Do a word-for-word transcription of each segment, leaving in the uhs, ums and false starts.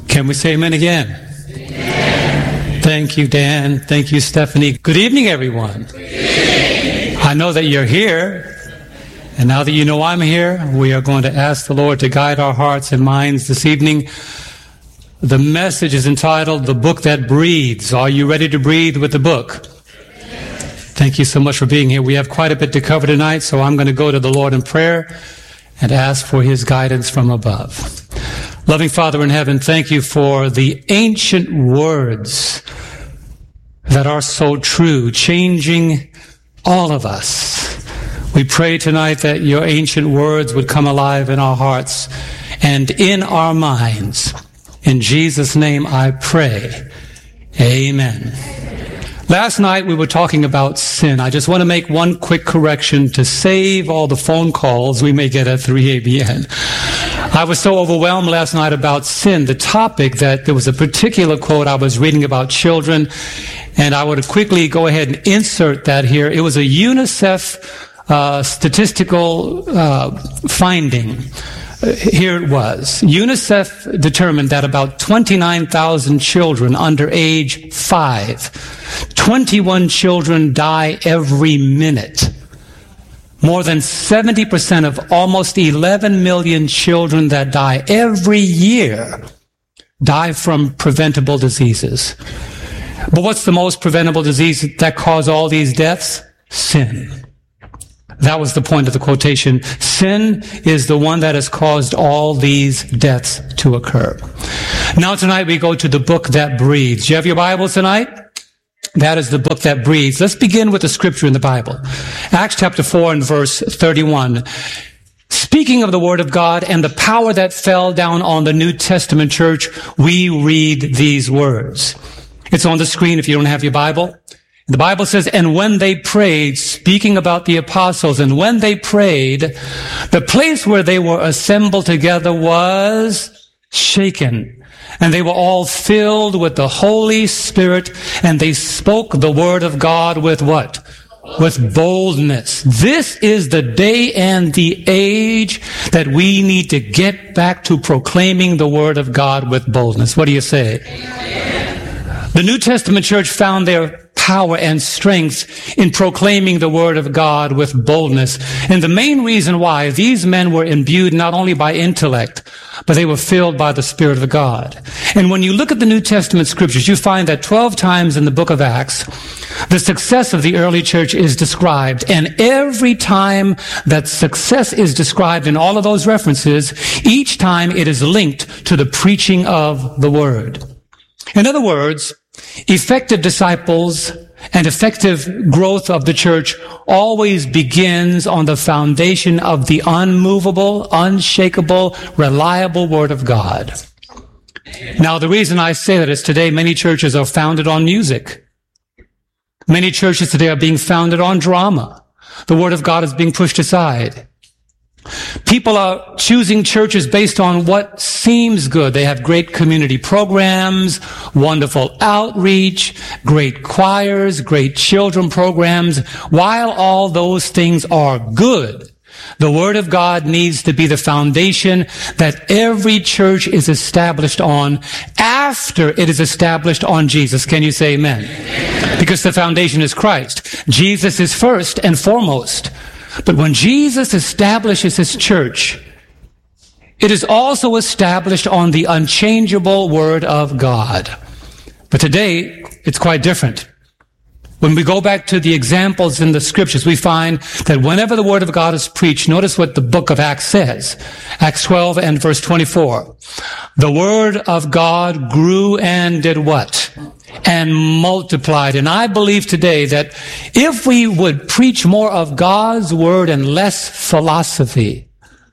Can we say amen again? Amen. Thank you, Dan. Thank you, Stephanie. Good evening, everyone. Good evening. I know that you're here. And now that you know I'm here, we are going to ask the Lord to guide our hearts and minds this evening. The message is entitled, The Book That Breathes. Are you ready to breathe with the book? Thank you so much for being here. We have quite a bit to cover tonight, so I'm going to go to the Lord in prayer and ask for His guidance from above. Loving Father in heaven, thank you for the ancient words that are so true, changing all of us. We pray tonight that your ancient words would come alive in our hearts and in our minds. In Jesus' name I pray. Amen. Last night we were talking about sin. I just want to make one quick correction to save all the phone calls we may get at three A B N. I was so overwhelmed last night about sin, the topic, that there was a particular quote I was reading about children, and I would quickly go ahead and insert that here. It was a UNICEF uh, statistical uh, finding. Uh, here it was. UNICEF determined that about twenty-nine thousand children under age five, twenty-one children die every minute. More than seventy percent of almost eleven million children that die every year die from preventable diseases. But what's the most preventable disease that cause all these deaths? Sin. That was the point of the quotation. Sin is the one that has caused all these deaths to occur. Now tonight we go to the book that breathes. Do you have your Bibles tonight? That is the book that breathes. Let's begin with the scripture in the Bible. Acts chapter four and verse thirty-one. Speaking of the Word of God and the power that fell down on the New Testament church, we read these words. It's on the screen if you don't have your Bible. The Bible says, and when they prayed, speaking about the apostles, and when they prayed, the place where they were assembled together was shaken. And they were all filled with the Holy Spirit, and they spoke the word of God with what? With boldness. This is the day and the age that we need to get back to proclaiming the word of God with boldness. What do you say? Amen. The New Testament church found their power and strength in proclaiming the word of God with boldness. And the main reason why, these men were imbued not only by intellect, but they were filled by the Spirit of God. And when you look at the New Testament scriptures, you find that twelve times in the book of Acts, the success of the early church is described. And every time that success is described in all of those references, each time it is linked to the preaching of the word. In other words, effective disciples and effective growth of the church always begins on the foundation of the unmovable, unshakable, reliable Word of God. Now, the reason I say that is today many churches are founded on music. Many churches today are being founded on drama. The Word of God is being pushed aside. People are choosing churches based on what seems good. They have great community programs, wonderful outreach, great choirs, great children programs. While all those things are good, the Word of God needs to be the foundation that every church is established on after it is established on Jesus. Can you say amen? Amen. Because the foundation is Christ. Jesus is first and foremost. But when Jesus establishes His church, it is also established on the unchangeable Word of God. But today, it's quite different. When we go back to the examples in the scriptures, we find that whenever the Word of God is preached, notice what the book of Acts says. Acts twelve and verse twenty-four. The Word of God grew and did what? And multiplied. And I believe today that if we would preach more of God's Word and less philosophy,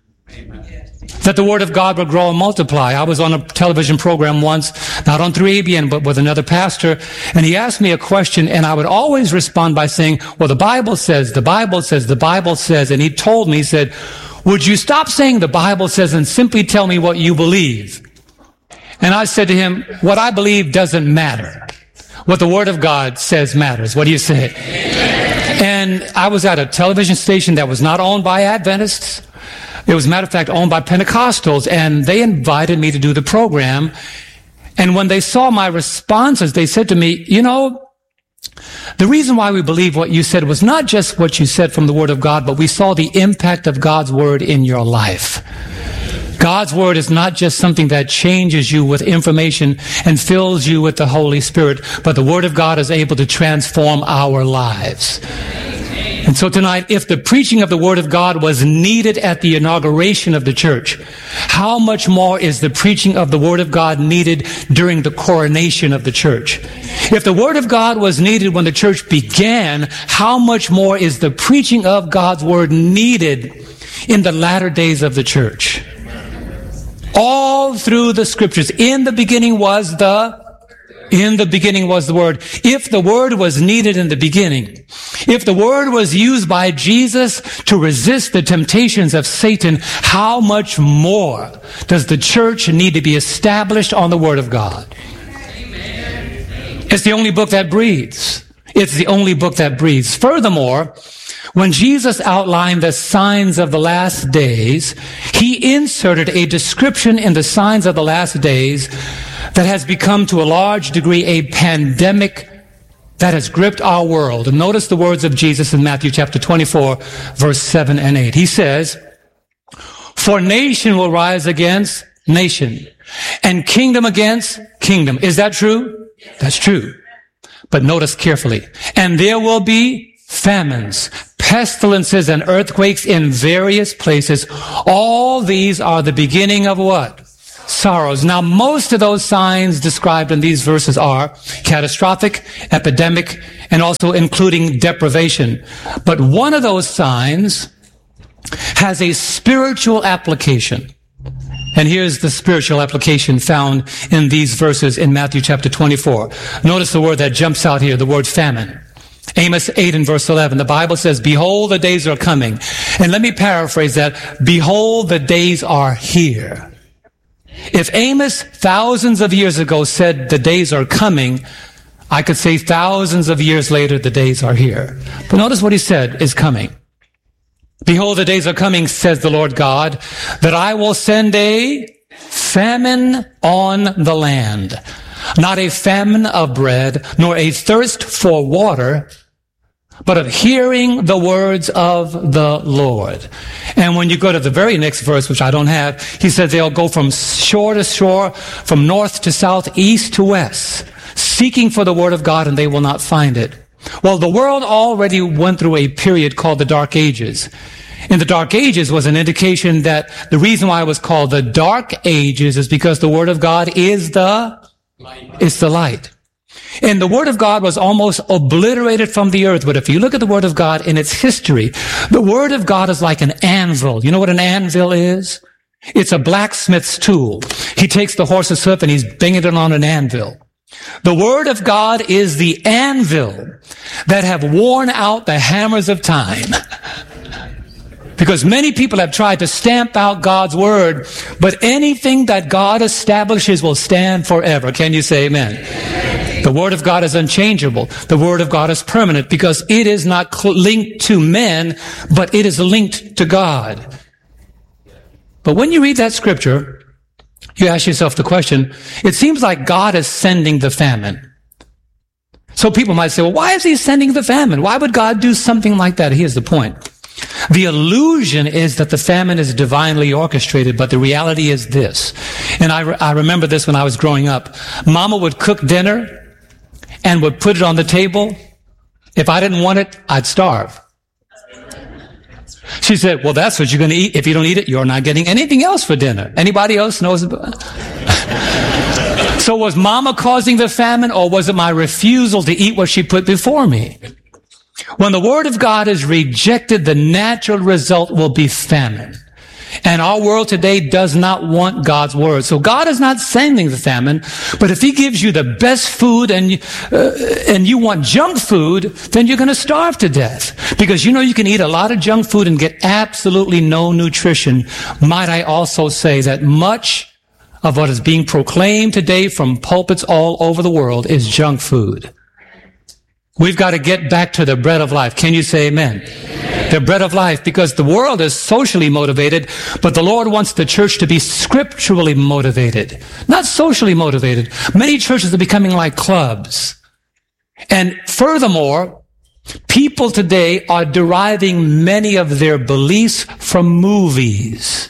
that the Word of God will grow and multiply. I was on a television program once, not on three A B N, but with another pastor, and he asked me a question, and I would always respond by saying, well, the Bible says, the Bible says, the Bible says, and he told me, he said, would you stop saying the Bible says and simply tell me what you believe? And I said to him, what I believe doesn't matter. What the Word of God says matters. What do you say? And I was at a television station that was not owned by Adventists. It was, matter of fact, owned by Pentecostals, and they invited me to do the program. And when they saw my responses, they said to me, you know, the reason why we believe what you said was not just what you said from the Word of God, but we saw the impact of God's Word in your life. God's Word is not just something that changes you with information and fills you with the Holy Spirit, but the Word of God is able to transform our lives. And so tonight, if the preaching of the Word of God was needed at the inauguration of the church, how much more is the preaching of the Word of God needed during the coronation of the church? If the Word of God was needed when the church began, how much more is the preaching of God's Word needed in the latter days of the church? All through the Scriptures, in the beginning was the In the beginning was the Word. If the Word was needed in the beginning, if the Word was used by Jesus to resist the temptations of Satan, how much more does the church need to be established on the Word of God? Amen. It's the only book that breathes. It's the only book that breathes. Furthermore, when Jesus outlined the signs of the last days, he inserted a description in the signs of the last days that has become to a large degree a pandemic that has gripped our world. And notice the words of Jesus in Matthew chapter twenty-four, verse seven and eight. He says, "For nation will rise against nation, and kingdom against kingdom." Is that true? That's true. But notice carefully. "And there will be famines, pestilences, and earthquakes in various places. All these are the beginning of" what? Sorrows. Now, most of those signs described in these verses are catastrophic, epidemic, and also including deprivation. But one of those signs has a spiritual application. And here's the spiritual application found in these verses in Matthew chapter twenty-four. Notice the word that jumps out here, the word famine. Amos eight and verse eleven, the Bible says, "Behold, the days are coming." And let me paraphrase that. "Behold, the days are here." If Amos thousands of years ago said the days are coming, I could say thousands of years later the days are here. But notice what he said is coming. "Behold, the days are coming, says the Lord God, that I will send a famine on the land. Not a famine of bread, nor a thirst for water, but of hearing the words of the Lord." And when you go to the very next verse, which I don't have, he says they'll go from shore to shore, from north to south, east to west, seeking for the word of God, and they will not find it. Well, the world already went through a period called the Dark Ages. And the Dark Ages was an indication that the reason why it was called the Dark Ages is because the word of God is the light. It's the light. And the Word of God was almost obliterated from the earth. But if you look at the Word of God in its history, the Word of God is like an anvil. You know what an anvil is? It's a blacksmith's tool. He takes the horse's hoof and he's banging it on an anvil. The Word of God is the anvil that have worn out the hammers of time. Because many people have tried to stamp out God's Word, but anything that God establishes will stand forever. Can you say amen? Amen. The Word of God is unchangeable. The Word of God is permanent because it is not cl- linked to men, but it is linked to God. But when you read that scripture, you ask yourself the question, it seems like God is sending the famine. So people might say, well, why is he sending the famine? Why would God do something like that? Here's the point. The illusion is that the famine is divinely orchestrated, but the reality is this. And I, re- I remember this when I was growing up. Mama would cook dinner and would put it on the table. If I didn't want it, I'd starve. She said, well, that's what you're going to eat. If you don't eat it, you're not getting anything else for dinner. Anybody else knows about it? So was Mama causing the famine, or was it my refusal to eat what she put before me? When the Word of God is rejected, the natural result will be famine. And our world today does not want God's Word. So God is not sending the famine, but if He gives you the best food and, uh, and you want junk food, then you're going to starve to death. Because you know you can eat a lot of junk food and get absolutely no nutrition. Might I also say that much of what is being proclaimed today from pulpits all over the world is junk food. We've got to get back to the bread of life. Can you say amen? Amen. They're bread of life, because the world is socially motivated, but the Lord wants the church to be scripturally motivated, not socially motivated. Many churches are becoming like clubs. And furthermore, people today are deriving many of their beliefs from movies.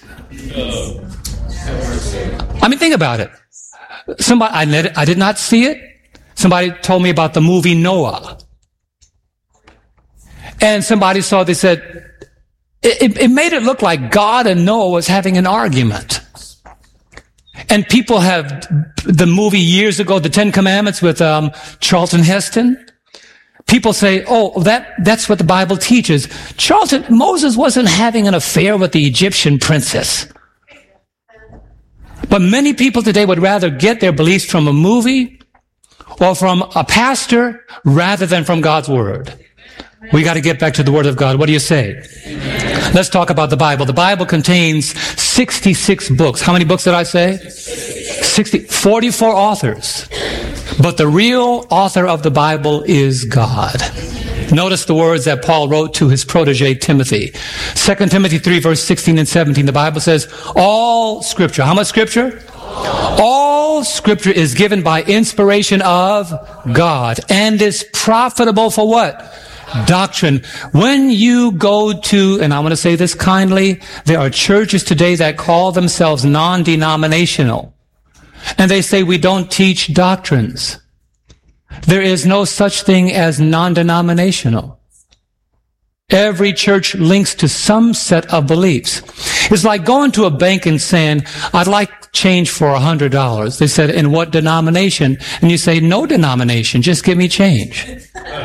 I mean, think about it. Somebody, I, let, I did not see it. Somebody told me about the movie Noah. And somebody saw, they said, it, it made it look like God and Noah was having an argument. And people have the movie years ago, The Ten Commandments with um, Charlton Heston. People say, oh, that that's what the Bible teaches. Charlton, Moses wasn't having an affair with the Egyptian princess. But many people today would rather get their beliefs from a movie or from a pastor rather than from God's Word. We got to get back to the Word of God. What do you say? Amen. Let's talk about the Bible. The Bible contains sixty-six books. How many books did I say? sixty, forty-four authors. But the real author of the Bible is God. Notice the words that Paul wrote to his protege Timothy. Second Timothy three, verse sixteen and seventeen. The Bible says, all Scripture. How much Scripture? All. All Scripture is given by inspiration of God and is profitable for what? Doctrine. When you go to, and I want to say this kindly, there are churches today that call themselves non-denominational. And they say we don't teach doctrines. There is no such thing as non-denominational. Every church links to some set of beliefs. It's like going to a bank and saying, I'd like change for a hundred dollars. They said, in what denomination? And you say, no denomination, just give me change.